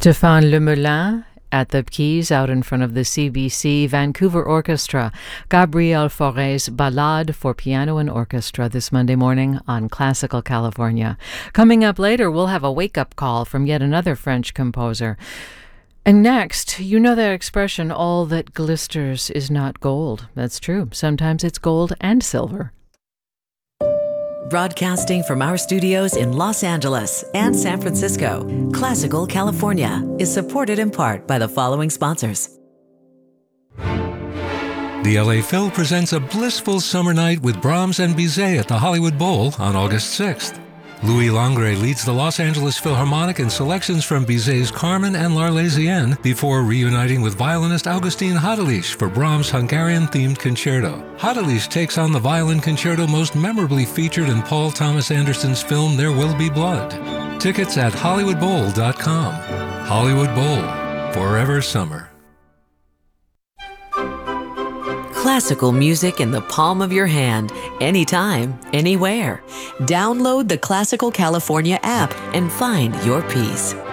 Stéphane Lemelin at the keys out in front of the CBC Vancouver Orchestra. Gabriel Fauré's Ballade for Piano and Orchestra this Monday morning on Classical California. Coming up later, we'll have a wake-up call from yet another French composer. And next, you know that expression, all that glisters is not gold. That's true. Sometimes it's gold and silver. Broadcasting from our studios in Los Angeles and San Francisco, Classical California is supported in part by the following sponsors. The LA Phil presents a blissful summer night with Brahms and Bizet at the Hollywood Bowl on August 6th. Louis Langret leads the Los Angeles Philharmonic in selections from Bizet's Carmen and L'Arlésienne before reuniting with violinist Augustin Hadelich for Brahms' Hungarian-themed concerto. Hadelich takes on the violin concerto most memorably featured in Paul Thomas Anderson's film There Will Be Blood. Tickets at HollywoodBowl.com. Hollywood Bowl, forever summer. Classical music in the palm of your hand, anytime, anywhere. Download the Classical California app and find your peace.